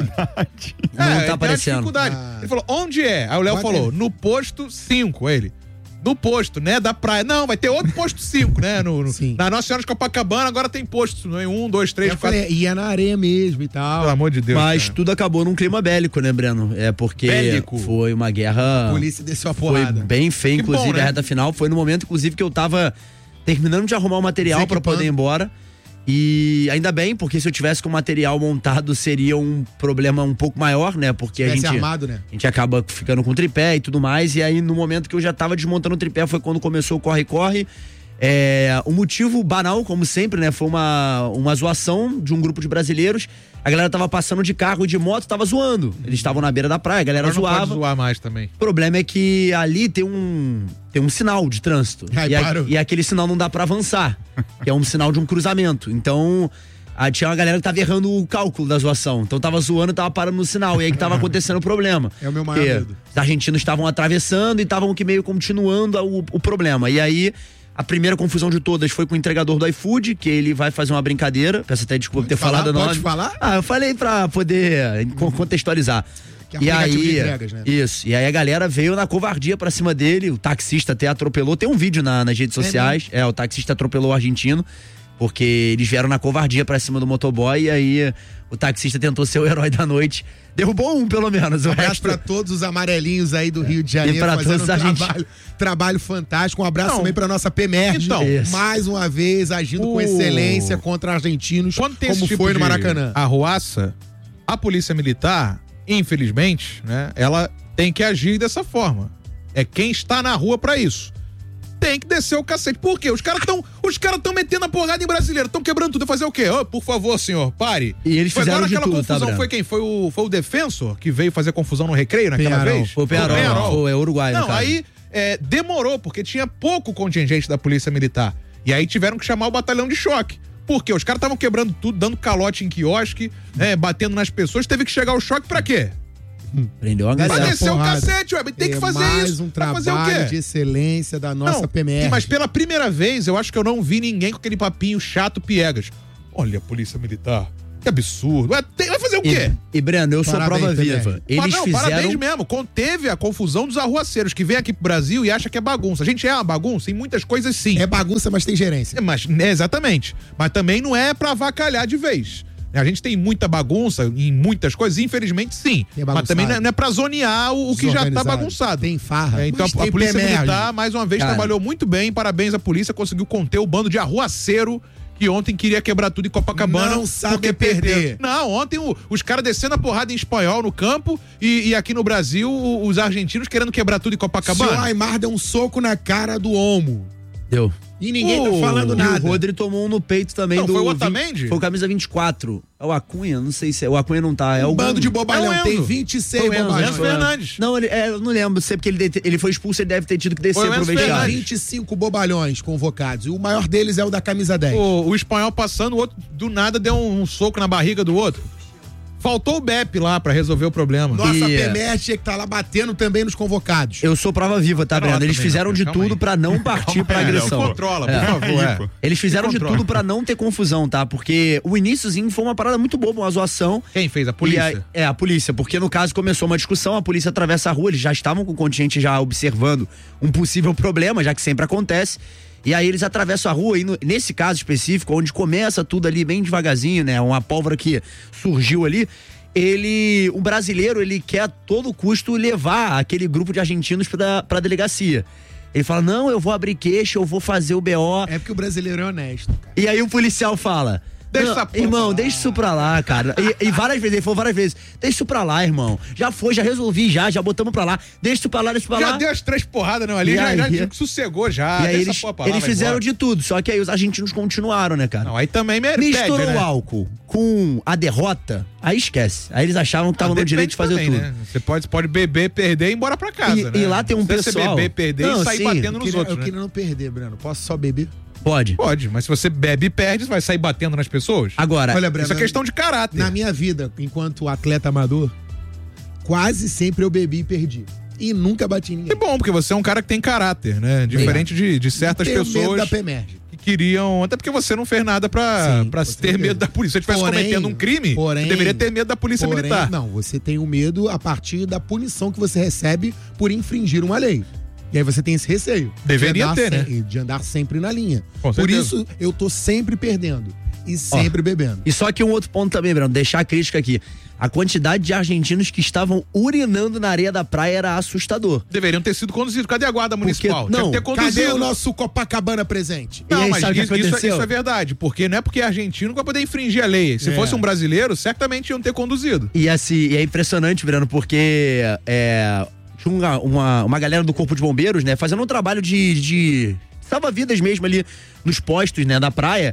Não tá aparecendo. Ele falou, onde é? Aí o Léo falou, no posto 5, ele. No posto, né, da praia. Não, vai ter outro posto 5, né? Na Nossa Senhora de Copacabana agora tem posto, né? 1, 2, 3, 4. E é na areia mesmo e tal. Pelo amor de Deus. Mas cara, tudo acabou num clima bélico, né, Breno? É porque foi uma guerra. A polícia desceu a porrada. Foi bem feia, inclusive, bom, né? A reta final. Foi no momento, inclusive, que eu tava terminando de arrumar o material pra poder ir embora. E ainda bem, porque se eu tivesse com o material montado seria um problema um pouco maior, né? Porque a gente, armado, né? A gente acaba ficando com tripé e tudo mais. E aí no momento que eu já tava desmontando o tripé foi quando começou o corre-corre. O motivo banal, como sempre, né? Foi uma zoação de um grupo de brasileiros. A galera tava passando de carro e de moto, tava zoando. Eles estavam na beira da praia, a galera zoava. Não pode zoar mais também. O problema é que ali tem um sinal de trânsito. E aquele sinal não dá pra avançar. Que é um sinal de um cruzamento. Então, tinha uma galera que tava errando o cálculo da zoação. Então tava zoando e tava parando no sinal. E aí que tava acontecendo o problema. É o meu maior medo. Os argentinos estavam atravessando e estavam que meio continuando o problema. E aí, a primeira confusão de todas foi com o entregador do iFood, que ele vai fazer uma brincadeira. Peço até desculpa por ter falado o nome. Pode falar? Eu falei pra poder contextualizar. E aí, entregas, né? Isso. E aí a galera veio na covardia pra cima dele. O taxista até atropelou. Tem um vídeo nas redes sociais. O taxista atropelou o argentino, porque eles vieram na covardia pra cima do motoboy. E aí o taxista tentou ser o herói da noite. Derrubou um, pelo menos. Um abraço pra todos os amarelinhos aí do Rio de Janeiro. E pra todos trabalho fantástico. Um abraço também pra nossa PMERD. Mais uma vez, agindo com excelência contra argentinos, como tipo foi no Maracanã. Arruaça, a polícia militar, infelizmente, né, ela tem que agir dessa forma. É quem está na rua pra isso. Tem que descer o cacete. Por quê? Os caras tão metendo a porrada em brasileiro, tão quebrando tudo. Fazer o quê? Por favor, senhor, pare. E eles fizeram agora de aquela tudo, confusão foi quem? Foi o Defensor que veio fazer confusão no recreio naquela vez? Foi o Penharol. É Uruguai, não, aí demorou, porque tinha pouco contingente da polícia militar. E aí tiveram que chamar o batalhão de choque. Por quê? Os caras estavam quebrando tudo, dando calote em quiosque, batendo nas pessoas. Teve que chegar o choque pra quê? Prendeu a galera. Pra descer o cacete, tem que fazer mais isso. Um trabalho de excelência da nossa PMR. Mas pela primeira vez, eu acho que eu não vi ninguém com aquele papinho chato piegas. Olha a polícia militar. Que absurdo. Vai fazer o quê? E Breno, eu sou prova viva. Parabéns mesmo. Teve a confusão dos arruaceiros que vem aqui pro Brasil e acha que é bagunça. A gente é uma bagunça em muitas coisas, sim. É bagunça, mas tem gerência. Exatamente. Mas também não é pra avacalhar de vez. A gente tem muita bagunça em muitas coisas, infelizmente sim. Mas também não é pra zonear o que já tá bagunçado. Tem farra. Então a polícia militar, mais uma vez, trabalhou muito bem. Parabéns à polícia, conseguiu conter o bando de arruaceiro que ontem queria quebrar tudo em Copacabana. Não sabe perder. Não, ontem os caras descendo a porrada em espanhol no campo e aqui no Brasil os argentinos querendo quebrar tudo em Copacabana. O Aimar deu um soco na cara do Olmo. Deu. E ninguém tá falando nada. E o Rodri tomou um no peito também. Não, foi o Otamendi? Foi o camisa 24. É o Acunha? Não sei se é. O Acunha não tá. É o bando de bobalhão. É o tem 26 bobalhões. Enzo Fernandes. Não, eu não lembro. Sei porque ele foi expulso, ele deve ter tido que descer pro vestiário. 25 bobalhões convocados. E o maior deles é o da camisa 10. O espanhol passando, o outro do nada deu um soco na barriga do outro. Faltou o BEP lá pra resolver o problema. Nossa, a PMR tinha que estar lá batendo também nos convocados. Eu sou prova viva, tá, Breno? Eles fizeram de tudo pra não partir pra agressão. Controla, por favor. Eles fizeram de tudo pra não ter confusão, tá? Porque o iniciozinho foi uma parada muito boba, uma zoação. Quem fez? A polícia? A polícia, porque no caso começou uma discussão, a polícia atravessa a rua, eles já estavam com o contingente já observando um possível problema, já que sempre acontece. E aí eles atravessam a rua e nesse caso específico, onde começa tudo ali bem devagarzinho, né? Uma pólvora que surgiu ali, o brasileiro, ele quer a todo custo levar aquele grupo de argentinos pra delegacia. Ele fala, não, eu vou abrir queixa, eu vou fazer o BO. É porque o brasileiro é honesto, cara. E aí o policial fala... Deixa essa porra irmão, deixa isso pra lá, cara. E várias vezes, ele falou várias vezes, deixa isso pra lá, irmão. Já foi, já resolvi, já botamos pra lá. Deixa isso pra lá, deixa isso pra lá. Já deu as 3 porradas, não, ali, já sossegou já. E aí eles fizeram de tudo, só que aí os argentinos continuaram, né, cara? Não, aí também misturou pede, né? o álcool com a derrota, aí esquece. Aí eles achavam que estavam no direito de fazer também, tudo. Né? Você pode beber, perder e ir embora pra casa, né? E lá tem um pessoal... Você beber, perder e sair batendo nos outros, Eu queria não perder, Breno. Posso só beber? Pode, mas se você bebe e perde, você vai sair batendo nas pessoas? Agora, olha, Breno, isso é questão de caráter. Na minha vida, enquanto atleta amador, quase sempre eu bebi e perdi. E nunca bati ninguém. Que bom, porque você é um cara que tem caráter, né? Diferente de certas pessoas medo da PMR. Que queriam... Até porque você não fez nada pra ter medo da polícia. Se você estivesse cometendo um crime, você deveria ter medo da polícia militar. Não, você tem o medo a partir da punição que você recebe por infringir uma lei. E aí você tem esse receio. Deveria ter, né? De andar sempre na linha. Por isso, eu tô sempre perdendo. E sempre bebendo. E só que um outro ponto também, Bruno, deixar a crítica aqui. A quantidade de argentinos que estavam urinando na areia da praia era assustador. Deveriam ter sido conduzidos. Cadê a guarda municipal? Não, ter conduzido. cadê o nosso Copacabana presente? Não, mas isso é verdade. Porque não é porque é argentino que vai poder infringir a lei. Se fosse um brasileiro, certamente iam ter conduzido. E é impressionante, Bruno, porque... tinha uma galera do Corpo de Bombeiros, né, fazendo um trabalho de salva-vidas mesmo ali nos postos, né, da praia.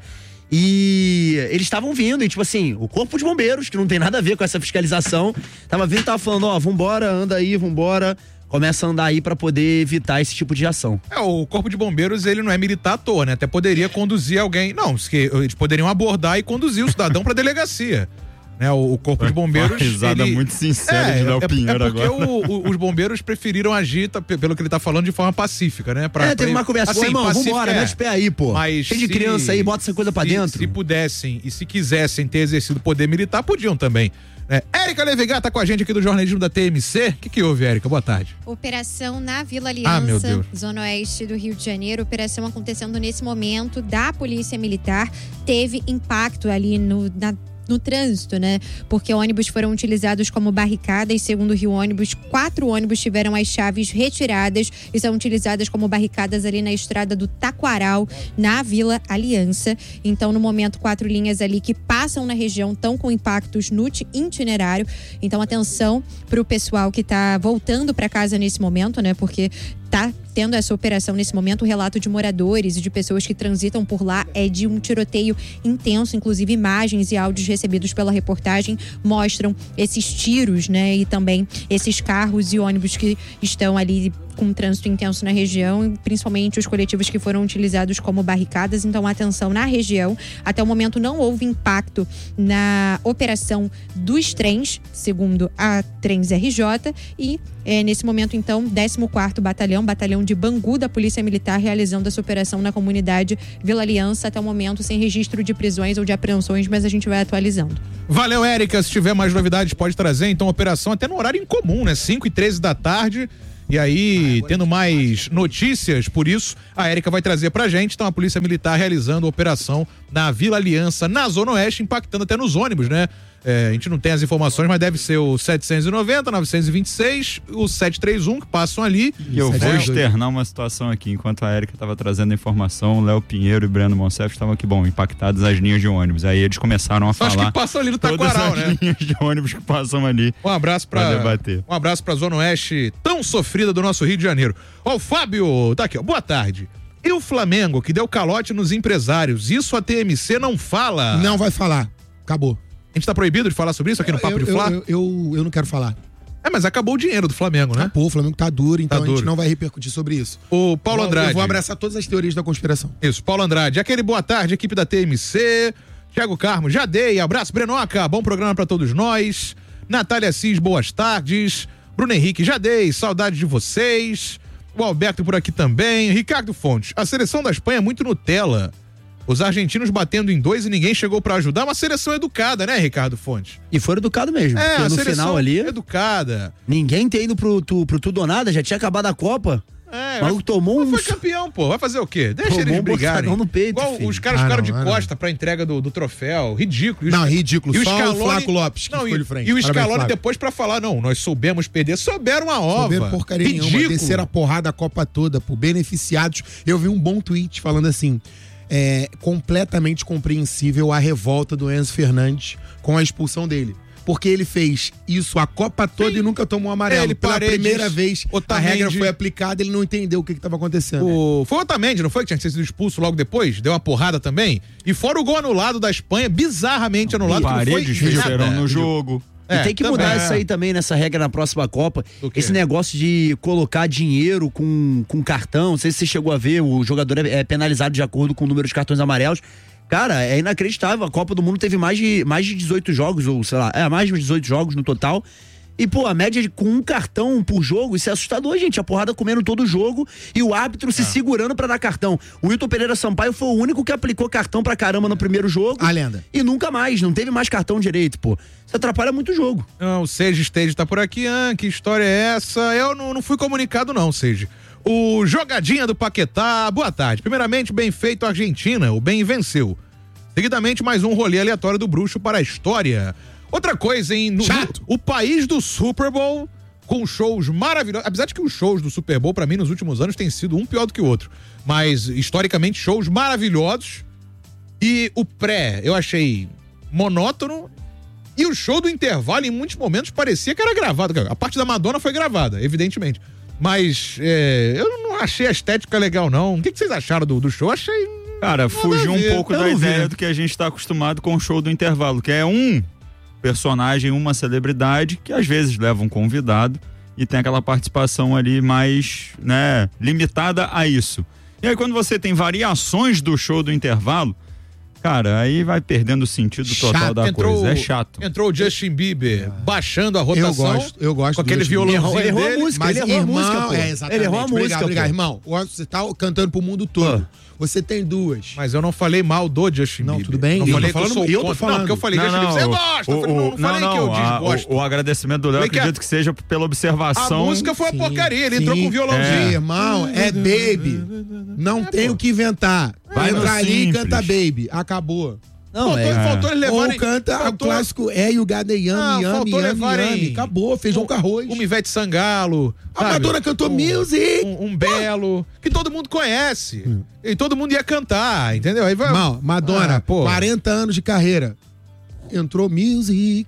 E eles estavam vindo, e tipo assim, o Corpo de Bombeiros, que não tem nada a ver com essa fiscalização, tava vindo e tava falando, vambora, anda aí, vambora. Começa a andar aí pra poder evitar esse tipo de ação. O Corpo de Bombeiros, ele não é militar à toa, né? Até poderia conduzir alguém... Não, eles poderiam abordar e conduzir o cidadão pra delegacia. Né, o Corpo de Bombeiros... Risada muito sincera de Léo Pinheiro agora. Porque os bombeiros preferiram agir, pelo que ele tá falando, de forma pacífica, né? Teve uma conversa. Assim, irmão, vambora, mete o pé aí, pô. Mas cheio de criança aí, bota essa coisa pra dentro. Se pudessem e se quisessem ter exercido poder militar, podiam também. Érica Levigar tá com a gente aqui do jornalismo da TMC. O que houve, Érica? Boa tarde. Operação na Vila Aliança, Zona Oeste do Rio de Janeiro. Operação acontecendo nesse momento da Polícia Militar. Teve impacto ali no trânsito, né? Porque ônibus foram utilizados como barricadas. Segundo o Rio Ônibus, 4 ônibus tiveram as chaves retiradas e são utilizadas como barricadas ali na estrada do Taquaral, na Vila Aliança. Então, no momento, 4 linhas ali que passam na região estão com impactos no itinerário. Então, atenção para o pessoal que está voltando para casa nesse momento, né? Porque tá tendo essa operação nesse momento. O relato de moradores e de pessoas que transitam por lá é de um tiroteio intenso. Inclusive, imagens e áudios recebidos pela reportagem mostram esses tiros, né? E também esses carros e ônibus que estão ali com um trânsito intenso na região, principalmente os coletivos que foram utilizados como barricadas. Então, atenção na região. Até o momento não houve impacto na operação dos trens, segundo a Trens RJ, e nesse momento, então, 14º Batalhão de Bangu da Polícia Militar realizando essa operação na comunidade Vila Aliança, até o momento sem registro de prisões ou de apreensões, mas a gente vai atualizando. Valeu, Érica. Se tiver mais novidades, pode trazer. Então, operação até no horário incomum, né? 5h13 da tarde. E aí, tendo mais notícias, por isso, a Érica vai trazer pra gente. Então, a Polícia Militar realizando a operação na Vila Aliança, na Zona Oeste, impactando até nos ônibus, né? A gente não tem as informações, mas deve ser o 790, 926, o 731 que passam ali. E eu vou externar uma situação aqui. Enquanto a Érica estava trazendo a informação, o Léo Pinheiro e o Breno Monsef estavam aqui, impactados as linhas de ônibus. Aí eles começaram a falar. Acho que passam ali no Taquaral, né? As linhas de ônibus que passam ali. Um abraço pra Zona Oeste tão sofrida do nosso Rio de Janeiro. Ó, o Fábio tá aqui, ó. Boa tarde. E o Flamengo, que deu calote nos empresários, isso a TMC não fala? Não vai falar. Acabou. A gente tá proibido de falar sobre isso aqui no Papo de Flá? Eu não quero falar. Mas acabou o dinheiro do Flamengo, né? Acabou, o Flamengo tá duro, então a gente não vai repercutir sobre isso. O Paulo Andrade. Eu vou abraçar todas as teorias da conspiração. Isso, Paulo Andrade. Aquele boa tarde, equipe da TMC. Thiago Carmo, já dei. Abraço, Brenoca. Bom programa pra todos nós. Natália Assis, boas tardes. Bruno Henrique, já dei. Saudade de vocês. O Alberto por aqui também. Ricardo Fontes, a seleção da Espanha é muito Nutella. Os argentinos batendo em 2 e ninguém chegou pra ajudar. Uma seleção educada, né, Ricardo Fontes? E foi educado mesmo. Porque no final ali. Educada. Ninguém ter ido pro tudo ou nada, já tinha acabado a Copa. O maluco tomou Foi campeão, pô. Vai fazer o quê? Deixa eles brigarem. No peito, igual os caras ficaram de costa pra entrega do troféu. Ridículo. Ridículo. E só Scaloni, o Flaco Lopes que ficou de frente. E o Scaloni depois pra falar, nós soubemos perder. Souberam a ova. Souberam porcaria nenhuma. Desceram a porrada a Copa toda, por beneficiados. Eu vi um bom tweet falando assim, completamente compreensível a revolta do Enzo Fernandes com a expulsão dele. Porque ele fez isso a Copa toda e nunca tomou amarelo. Pela primeira vez, a regra foi aplicada, ele não entendeu o que estava acontecendo. Foi o Otamendi, não foi? Que tinha sido expulso logo depois? Deu uma porrada também? E fora o gol anulado da Espanha, bizarramente anulado. Paredes fizeram no jogo. E tem que mudar isso aí também, nessa regra na próxima Copa. Esse negócio de colocar dinheiro com cartão, não sei se você chegou a ver, o jogador é penalizado de acordo com o número de cartões amarelos. Cara, é inacreditável. A Copa do Mundo teve mais de 18 jogos, ou sei lá, mais de 18 jogos no total. E, a média com um cartão por jogo, isso é assustador, gente. A porrada comendo todo o jogo e o árbitro se segurando pra dar cartão. O Wilton Pereira Sampaio foi o único que aplicou cartão pra caramba no primeiro jogo. A lenda. E nunca mais, não teve mais cartão direito, Isso atrapalha muito o jogo. Não, o Seiji Stage tá por aqui. Que história é essa? Eu não fui comunicado não, Seiji. O Jogadinha do Paquetá, boa tarde. Primeiramente, bem feito Argentina, o bem venceu. Seguidamente, mais um rolê aleatório do bruxo para a história. Outra coisa, hein? O país do Super Bowl, com shows maravilhosos. Apesar de que os shows do Super Bowl, pra mim, nos últimos anos, têm sido um pior do que o outro. Mas, historicamente, shows maravilhosos. E o eu achei monótono. E o show do intervalo, em muitos momentos, parecia que era gravado. A parte da Madonna foi gravada, evidentemente. Mas eu não achei a estética legal, não. O que vocês acharam do show? Achei... Cara, fugiu um pouco da ideia do que a gente tá acostumado com o show do intervalo, que é um personagem, uma celebridade, que às vezes leva um convidado e tem aquela participação ali mais, limitada a isso. E aí quando você tem variações do show do intervalo, cara, aí vai perdendo o sentido total da coisa. É chato. Entrou o Justin Bieber baixando a rotação. Eu gosto. Com aquele violãozinho dele. Ele errou a música, ele errou a música, pô. Exatamente. Ele errou a música, obrigado, irmão. Você tá cantando pro mundo todo. Você tem duas. Mas eu não falei mal do Justin Bieber. Não, tudo bem. Não falei que eu sou contra. Não, porque eu falei Justin Bieber, você gosta. Não falei que eu desgosto. O agradecimento do Léo, acredito que seja pela observação. A música foi a porcaria, ele entrou com o violãozinho. Irmão, é Baby. Não tem o que inventar. Vai entrar ali e canta Baby. Acabou. Não, faltou ele levarem... Ou canta o clássico You Got The Yummy. Acabou, feijão com arroz. Um Ivete Sangalo. A Madonna cantou Music. Um Belo, que todo mundo conhece. E todo mundo ia cantar, entendeu? Aí vai... Não, Madonna, 40 anos de carreira. Entrou Music.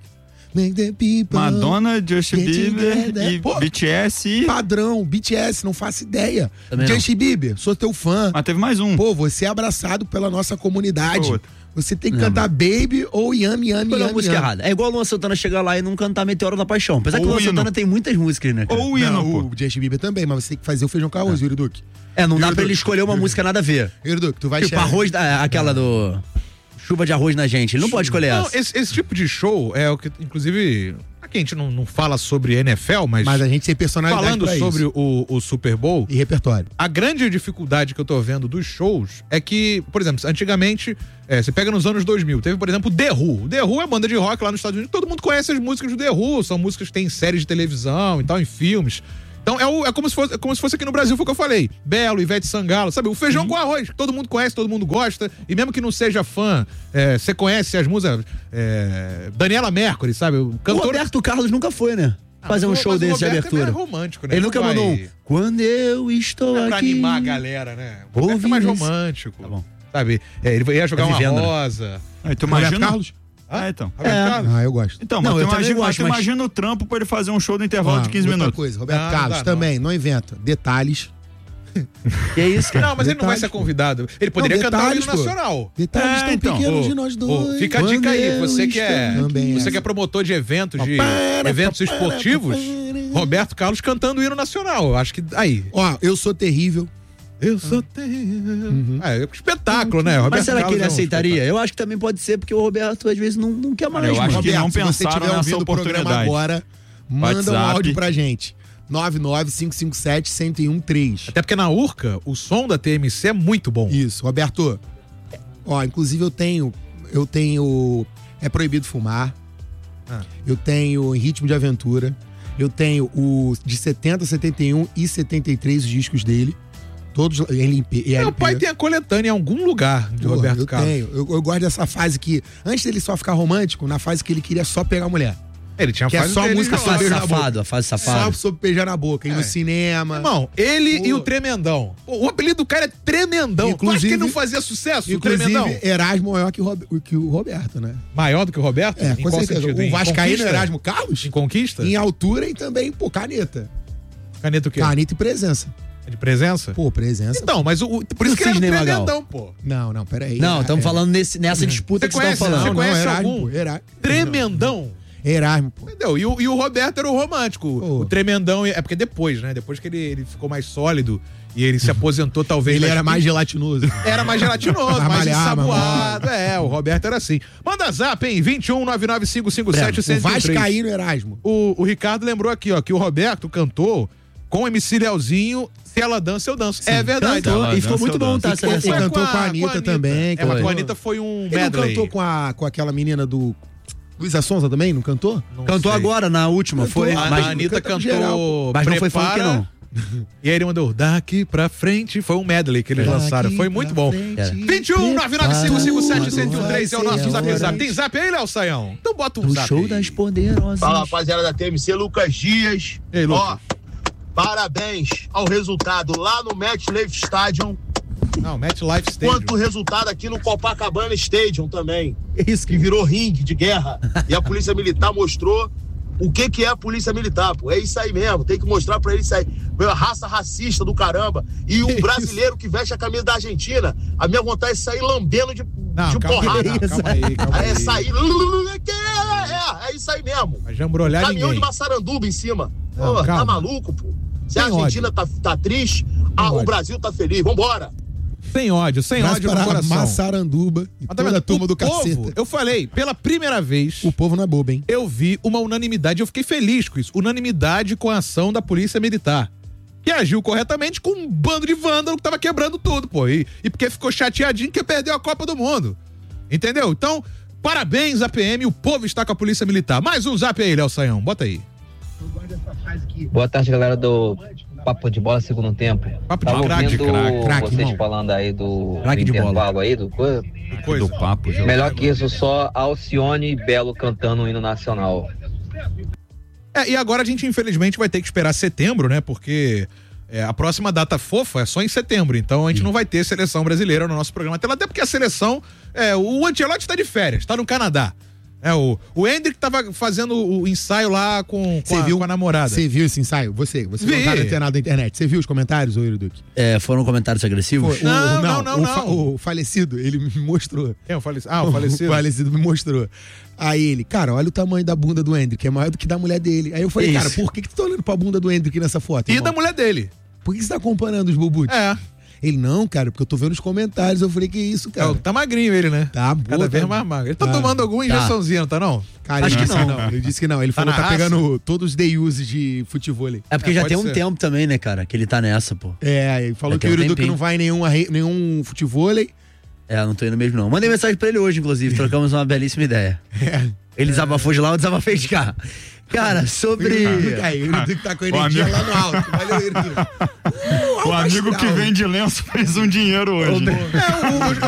Madonna, Justin Bieber e BTS. Padrão, BTS, não faço ideia. Justin Bieber, sou teu fã. Mas teve mais um. Você é abraçado pela nossa comunidade. Você tem que cantar Baby ou Yummy. Escolheu a música errada. É igual o Luan Santana chegar lá e não cantar Meteoro da Paixão. Apesar que o Luan Santana tem muitas músicas, né? Ou o hino, o Justin Bieber também, mas você tem que fazer o feijão com arroz, Yuri Duque. Não dá pra ele escolher uma música nada a ver. Yuri Duque, tu vai tipo arroz, aquela do... Chuva de arroz na gente. Ele não pode escolher essa. Esse tipo de show é o que, inclusive... Aqui a gente não fala sobre NFL, mas a gente tem personalidade falando sobre o Super Bowl e repertório. A grande dificuldade que eu tô vendo dos shows é que, por exemplo, antigamente, você pega nos anos 2000, teve, por exemplo, o The Who. O The Who é banda de rock lá nos Estados Unidos, todo mundo conhece as músicas do The Who, são músicas que tem em séries de televisão e tal, em filmes. Então é como se fosse aqui no Brasil, foi o que eu falei. Belo, Ivete Sangalo, sabe? O feijão com arroz, todo mundo conhece, todo mundo gosta. E mesmo que não seja fã, você conhece as músicas. Daniela Mercury, sabe? O Roberto Carlos nunca foi, né? Fazer um show desse de abertura. É romântico, né? Ele nunca mandou um Quando eu estou aqui. Pra animar a galera, né? O Roberto é mais romântico. Tá bom. Sabe? Ele ia jogar uma rosa. Tu imagina... Carlos? Então. Eu gosto. Então, mas imagina o trampo pra ele fazer um show no intervalo de 15 minutos. Coisa, Roberto Carlos também, não inventa. Detalhes. Que é isso, cara? Não, mas ele não vai ser convidado. Ele poderia cantar o hino nacional. Detalhes tão pequenos de nós dois. Fica a dica aí, você que é promotor de eventos, esportivos, Roberto Carlos cantando o hino nacional. Eu acho que aí. Eu sou terrível. Eu sou terrível. Espetáculo, né? Roberto Mas será Carlos que ele aceitaria? Eu acho que também pode ser, porque o Roberto às vezes não quer mais. Eu acho que não pensaram se você estiver ouvindo o programa agora, manda um áudio pra gente. 99557-1013. Até porque na Urca, o som da TMC é muito bom. Isso, Roberto. Inclusive eu tenho É Proibido Fumar. Eu tenho Em Ritmo de Aventura. Eu tenho o de 70, 71 e 73 os discos dele. Todos LP. Meu pai tem a coletânea em algum lugar de Roberto Carlos. Eu gosto dessa fase que, antes dele só ficar romântico, na fase que ele queria só pegar a mulher. Ele tinha que é só música sobre beijar na boca. A fase safado. Só sobre beijar na boca, ir no cinema. Irmão, ele e o Tremendão. O apelido do cara é Tremendão. Inclusive, acho que ele não fazia sucesso, o Tremendão? Tremendão. Erasmo maior que o Roberto, né? Maior do que o Roberto? Com certeza. O vascaíno Erasmo Carlos? Em conquista? Em altura e também, caneta. Caneta o quê? Caneta e presença. É de presença? Presença. Então, mas por isso que ele era Tremendão, pô. Não, peraí. Não, estamos falando nessa disputa que você tá falando. Você conhece algum? Tremendão? Erasmo, pô. Entendeu? E o Roberto era o romântico. O Tremendão, é porque depois, né? Depois que ele ficou mais sólido e ele se aposentou, talvez. Ele era mais gelatinoso. Era mais gelatinoso, mais ensaboado. O Roberto era assim. Manda zap, hein? 21-99557-1013. O vascaíno Erasmo. O Ricardo lembrou aqui, ó, que o Roberto cantou com o MC Leozinho. Se ela dança, eu danço. Sim, é verdade. E ficou muito bom, tá? Ele cantou com a Anitta também. Mas com a Anitta foi um medley. Ele cantou com aquela menina do... Luísa Sonza também, não cantou? Cantou agora, na última. Foi. A Anitta cantou. Mas não foi funk, não. E aí ele mandou daqui pra frente. Foi um medley que eles lançaram. Foi muito bom. 21-99557-1013 é o nosso zap. Tem zap aí, Léo Saião? Então bota um zap. Show das poderosas. Fala, rapaziada da TMC, Lucas Dias. Ei, Lucas. Parabéns ao resultado lá no MetLife Stadium. Não, MetLife Stadium. Quanto o resultado aqui no Copacabana Stadium também. Isso que virou ringue de guerra. E a Polícia Militar mostrou o que é a Polícia Militar, pô. É isso aí mesmo, tem que mostrar pra eles isso aí. A raça racista do caramba. E um brasileiro que veste a camisa da Argentina, a minha vontade é sair lambendo de porrada. Calma aí. É sair... É isso aí mesmo. Mas já embrulhar caminhão ninguém. de Massaranduba em cima. Não, tá maluco, pô? Se a Argentina tá triste, o Brasil tá feliz. Vambora. Sem ódio no coração. Massaranduba e toda a turma do caceta. Eu falei, pela primeira vez... O povo não é bobo, hein? Eu vi uma unanimidade, eu fiquei feliz com isso. Unanimidade com a ação da Polícia Militar. Que agiu corretamente com um bando de vândalo que tava quebrando tudo, pô. E porque ficou chateadinho que perdeu a Copa do Mundo. Entendeu? Então, parabéns à PM, o povo está com a Polícia Militar. Mais um zap aí, Léo Saião, bota aí. Boa tarde, galera do Papo de Bola, segundo tempo. Papo de craque, vocês irmão. Falando aí do intervalo aí, do papo. Melhor que isso, só Alcione e Belo cantando o hino nacional. E agora a gente infelizmente vai ter que esperar setembro, né? Porque a próxima data fofa é só em setembro, então a gente não vai ter seleção brasileira no nosso programa. Até porque a seleção, o Ancelotti tá de férias, tá no Canadá. O Hendrick tava fazendo o ensaio lá com a namorada. Você viu esse ensaio? Você não tá antenado da internet. Você viu os comentários, ô Iriduque? Foram comentários agressivos? Não. O falecido, ele me mostrou. O falecido? O falecido. O falecido me mostrou. Aí ele, cara, olha o tamanho da bunda do Hendrick, é maior do que da mulher dele. Aí eu falei, cara, por que tu tá olhando pra bunda do Hendrick nessa foto? E da mulher dele. Por que você tá comparando os bubutes? Ele, não, cara, porque eu tô vendo os comentários. Eu falei, que isso, cara? Tá magrinho ele, né? Tá, cada vez mais magro. Ele tá tomando alguma injeçãozinha, não tá não? Cara, acho que não. Ele disse que não. Ele falou que tá pegando todos os day use de futebol. É porque já tem um tempo também, né, cara, que ele tá nessa, pô. Ele falou que o Iriduque não vai em nenhum futebol. Não tô indo mesmo não. Mandei mensagem pra ele hoje, inclusive. Trocamos uma belíssima ideia. Ele desabafou de lá, eu desabafei de cá. Cara, sobre... Aí, ele tem que estar com a energia lá no alto. Valeu, Irquinho. O amigo que vende lenço fez um dinheiro hoje.